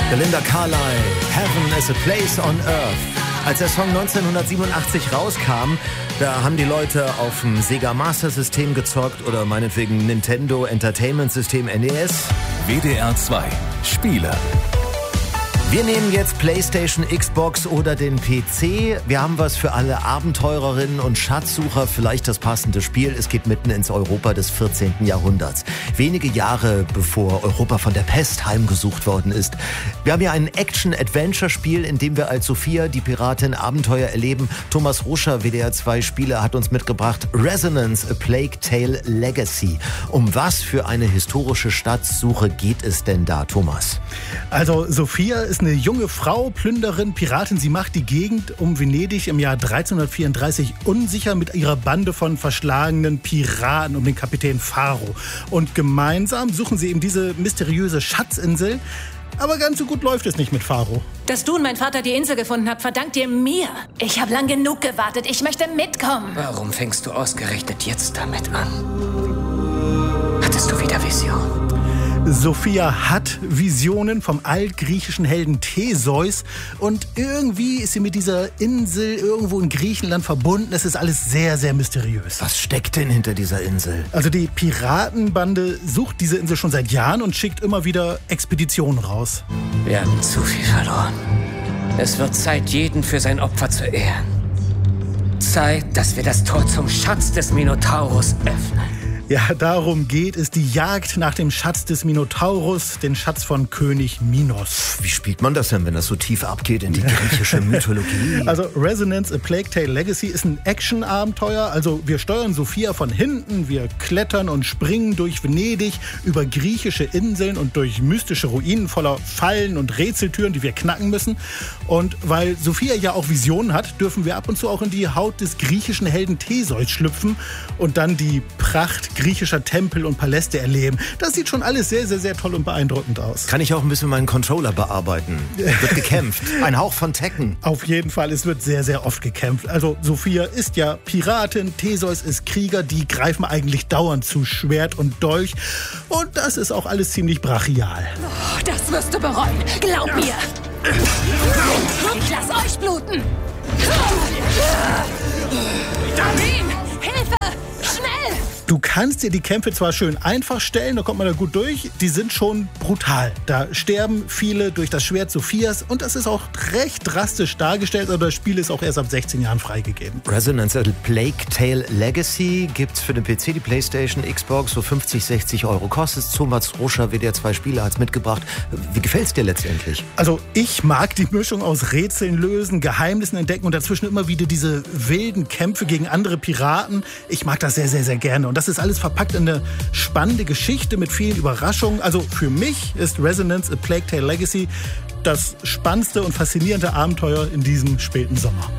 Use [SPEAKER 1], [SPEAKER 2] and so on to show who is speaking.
[SPEAKER 1] Belinda Carlisle, Heaven is a Place on Earth. Als der Song 1987 rauskam, da haben die Leute auf dem Sega Master System gezockt oder meinetwegen Nintendo Entertainment System NES.
[SPEAKER 2] WDR 2 Spiele.
[SPEAKER 1] Wir nehmen jetzt PlayStation, Xbox oder den PC. Wir haben was für alle Abenteurerinnen und Schatzsucher, vielleicht das passende Spiel. Es geht mitten ins Europa des 14. Jahrhunderts. Wenige Jahre bevor Europa von der Pest heimgesucht worden ist. Wir haben hier ein Action-Adventure-Spiel, in dem wir als Sophia, die Piratin, Abenteuer erleben. Thomas Ruscher, WDR 2 Spiele, hat uns mitgebracht Resonance, A Plague Tale Legacy. Um was für eine historische Schatzsuche geht es denn da, Thomas?
[SPEAKER 3] Also Sophia ist eine junge Frau, Plünderin, Piratin. Sie macht die Gegend um Venedig im Jahr 1334 unsicher mit ihrer Bande von verschlagenen Piraten um den Kapitän Faro. Und gemeinsam suchen sie eben diese mysteriöse Schatzinsel. Aber ganz so gut läuft es nicht mit Faro.
[SPEAKER 4] Dass du und mein Vater die Insel gefunden habt, verdankt ihr mir. Ich habe lang genug gewartet. Ich möchte mitkommen.
[SPEAKER 5] Warum fängst du ausgerechnet jetzt damit an? Hattest du wieder Vision?
[SPEAKER 3] Sophia hat Visionen vom altgriechischen Helden Theseus und irgendwie ist sie mit dieser Insel irgendwo in Griechenland verbunden. Es ist alles sehr, sehr mysteriös.
[SPEAKER 1] Was steckt denn hinter dieser Insel?
[SPEAKER 3] Also die Piratenbande sucht diese Insel schon seit Jahren und schickt immer wieder Expeditionen raus.
[SPEAKER 5] Wir haben zu viel verloren. Es wird Zeit, jeden für sein Opfer zu ehren. Zeit, dass wir das Tor zum Schatz des Minotaurus öffnen.
[SPEAKER 3] Ja, darum geht es. Die Jagd nach dem Schatz des Minotaurus, den Schatz von König Minos.
[SPEAKER 1] Wie spielt man das denn, wenn das so tief abgeht in die griechische Mythologie?
[SPEAKER 3] Also Resonance, A Plague Tale Legacy ist ein Action-Abenteuer. Also wir steuern Sophia von hinten, wir klettern und springen durch Venedig, über griechische Inseln und durch mystische Ruinen voller Fallen und Rätseltüren, die wir knacken müssen. Und weil Sophia ja auch Visionen hat, dürfen wir ab und zu auch in die Haut des griechischen Helden Theseus schlüpfen und dann die Pracht griechischer Tempel und Paläste erleben. Das sieht schon alles sehr, sehr, sehr toll und beeindruckend aus.
[SPEAKER 1] Kann ich auch ein bisschen meinen Controller bearbeiten? Wird gekämpft. Ein Hauch von Tekken.
[SPEAKER 3] Auf jeden Fall, es wird sehr, sehr oft gekämpft. Also Sophia ist ja Piratin, Theseus ist Krieger, die greifen eigentlich dauernd zu Schwert und Dolch. Und das ist auch alles ziemlich brachial.
[SPEAKER 4] Oh, das wirst du bereuen. Glaub mir. Ich lass euch bluten. Darin! Hilfe! Schnell!
[SPEAKER 3] Du kannst dir die Kämpfe zwar schön einfach stellen, da kommt man da gut durch, die sind schon brutal. Da sterben viele durch das Schwert Sophias und das ist auch recht drastisch dargestellt, aber das Spiel ist auch erst ab 16 Jahren freigegeben.
[SPEAKER 1] Resonance, A Plague Tale Legacy gibt's für den PC, die PlayStation, Xbox, so 50, 60 Euro kostet. Thomas Ruscher, WDR 2 Spiele, hat's mitgebracht. Wie gefällt's dir letztendlich?
[SPEAKER 3] Also ich mag die Mischung aus Rätseln lösen, Geheimnissen entdecken und dazwischen immer wieder diese wilden Kämpfe gegen andere Piraten. Ich mag das sehr, sehr, sehr gerne. Und das ist alles verpackt in eine spannende Geschichte mit vielen Überraschungen. Also für mich ist Resonance, A Plague Tale Legacy das spannendste und faszinierende Abenteuer in diesem späten Sommer.